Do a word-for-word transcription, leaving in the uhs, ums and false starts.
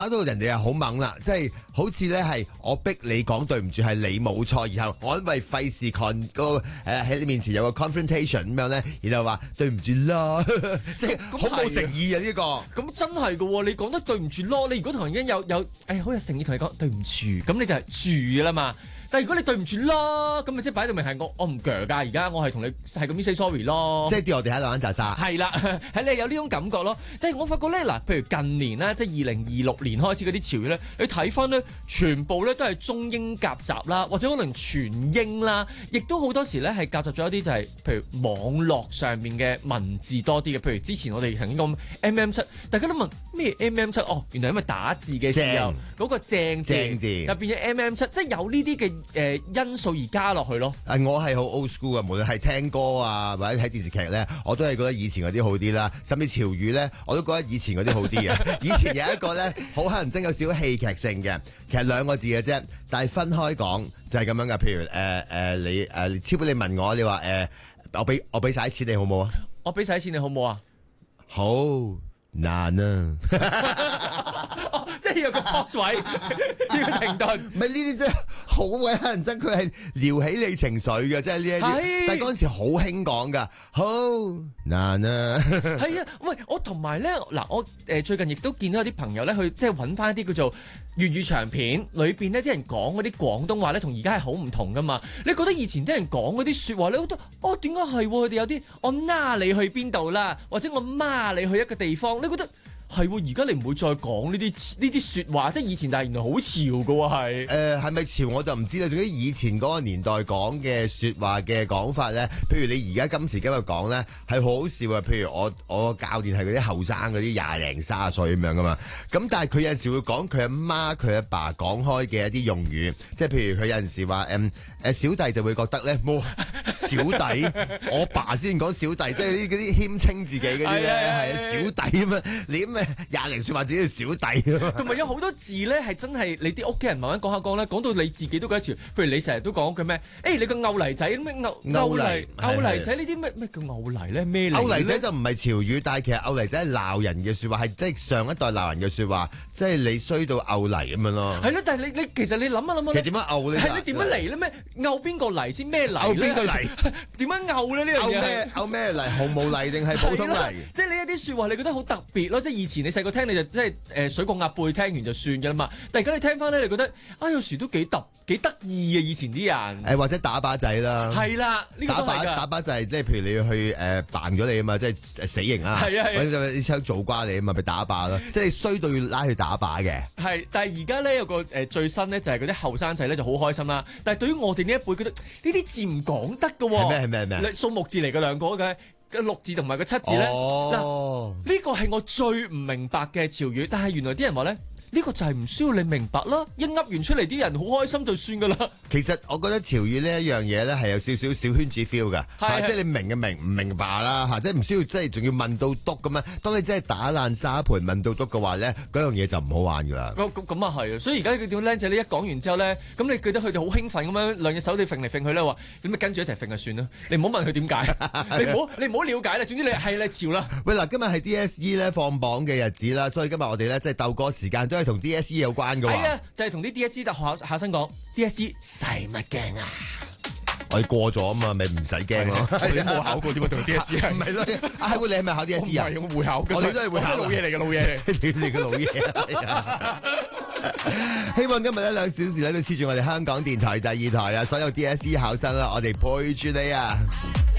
搞到人哋又好猛啦，即係好似咧係我逼你講對唔住，係你冇錯，然後我因為費事 con 個誒喺你面前有個 confrontation 咁樣咧，然後話對唔住啦，即係好冇誠意啊呢個。 咁真係噶喎，你講得對唔住咯，你如果同人已經有有誒好有誠意同你講對唔住，咁你就係住噶啦嘛。但係如果你對唔住啦，咁咪即係擺到明係我我唔鋸㗎，而家我係同你係咁樣 say sorry 咯。 即係跌我哋喺度玩扎沙。 係啦，係你有呢種感覺咯。但係我發覺咧，嗱，譬如近年咧，即係二零二六年開始嗰啲潮語咧，你睇翻咧，全部咧都係中英夾雜啦，或者可能全英啦，亦都好多時咧係夾雜咗一啲就係、是、譬如網絡上面嘅文字多啲嘅。譬如之前我哋曾經講 M M 七，大家都問咩 M M 七？哦，原來因為打字嘅時候嗰個正字， 正字就變咗 M M 七，即係有呢啲嘅。誒、呃、因素而加落去咯。 誒，我係好 old school 嘅，無論係聽歌啊，或者睇電視劇咧，我都係覺得以前嗰啲好啲啦。甚至潮語咧，我都覺得以前嗰啲好啲嘅。以前有一個咧，好乞人憎，有少少戲劇性嘅，其實兩個字嘅啫，但係分開講就係咁樣嘅。譬如誒誒、呃呃，你誒超般你問我，你話誒、呃，我俾我俾曬啲錢你好冇啊？ 我俾曬啲錢你好冇啊？ 好難啊！ 哦，即係有個 pause 位，要停頓。 唔係呢啲真係好鬼乞人憎，佢係撩起你情緒嘅，即係呢一啲。但係嗰陣時好興講㗎，好難啊！ 係啊，喂，我同埋咧嗱，我誒最近亦都見到有啲朋友咧去即係揾翻一啲叫做粵語長片裏邊呢啲人講嗰啲廣東話咧，同而家係好唔同噶嘛？你覺得以前啲人講嗰啲説話咧，你覺得哦點解係佢哋有啲我拉你去邊度啦，或者我孖你去一個地方，你覺得？係喎，而家你唔會再講呢啲呢啲説話，即係以前，但係原來好潮㗎喎，係。誒係咪潮我就唔知啦。總之以前嗰個年代講嘅説話嘅講法咧，譬如你而家今時今日講咧，係好好笑啊。譬如我我教練係嗰啲後生嗰啲廿零卅歲咁樣噶嘛。咁但係佢有陣時會講佢阿媽佢阿爸講開嘅一啲用語，即係譬如佢有陣時話誒誒小弟就會覺得咧，冇小弟，我爸先講小弟，即係啲嗰啲謙稱自己嗰啲咧，係啊小弟咁啊，你咁啊。廿零歲或者係小弟啊， 同埋有好多字咧係真係你啲屋企人慢慢講下講咧，講到你自己都覺得潮。譬如你成日都講句咩？誒、欸，你個牛泥仔咩牛牛泥牛泥仔呢啲咩咩叫牛泥咧？咩牛泥仔就唔係潮語，但係其實牛泥仔係鬧人嘅説話，係即係上一代鬧人嘅説話，即係你衰到牛泥咁樣咯。係咯， 但係你你其實你諗一諗啊， 其實點樣牛咧？ 係你點樣嚟咧？咩牛邊個泥先咩泥咧？ 牛邊個泥？ 點樣牛咧？呢樣嘢牛咩牛咩泥？紅毛泥定係普通泥？ 即係呢一啲説話，你覺得好特別咯。即係以前你細個聽你就即係誒水過鴨背，聽完就算嘅啦嘛。但係而家你聽翻咧，你覺得啊有時都幾特幾得意嘅以前啲人。 誒或者打靶仔啦。 係啦，呢個打靶打靶就係即係譬如你要去誒扮咗你啊嘛，即係死刑啊。係啊係啊。或者你槍做瓜你啊嘛，咪打靶咯。即係衰到要拉去打靶嘅。係， 但係而家咧有個誒最新咧就係嗰啲後生仔咧就好開心啦。但係對於我哋呢一輩覺得呢啲字唔講得嘅喎。 係咩係咩係咩？ 數目字嚟嘅兩個嘅。個六字同埋個七字咧，嗱呢個係我最唔明白嘅潮語，但係原來啲人話咧。呢個就係唔需要你明白啦，一噏完出嚟啲人好開心就算噶啦。 其實我覺得潮語呢一樣嘢咧係有少少小圈子 feel 㗎，即係你明嘅明唔明白啦嚇，即係唔需要即係仲要問到篤咁樣。當你真係打爛沙盤問到篤嘅話咧，嗰樣嘢就唔好玩㗎啦。 咁咁啊係啊，所以而家佢啲僆仔咧一講完之後咧，咁你記得佢哋好興奮咁樣兩隻手地揈嚟揈去咧話，咁咪跟住一齊揈就算啦。你唔好問佢點解，你唔好你唔好了解啦。總之你係你潮啦。 喂嗱，今日係 D S E 咧放榜嘅日子啦，所以今日我哋咧即係鬥歌時間都係同 D S E 有關嘅喎， 係啊，就係同啲 D S E 大學考考生講 D S E 使乜驚啊？ 我哋過咗啊嘛，咪唔使驚咯。 我哋都冇考過點解同 D S E 唔係咯？啊，係喎，你係咪考 D S E 啊？ 我唔係，我會考嘅。 我哋都係會考。 老嘢嚟嘅，老嘢嚟。 你哋嘅老嘢。希望今日一兩小時咧都黐住我哋香港電台第二台啊，所有 D S E 考生啦，我哋陪住你啊！